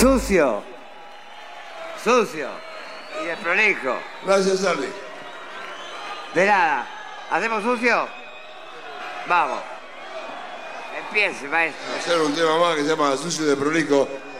Sucio. Sucio. Y desprolijo. Gracias, Charlie. De nada. ¿Hacemos sucio? Vamos. Empiece, maestro. Hacer un tema más que se llama Sucio y Desprolijo.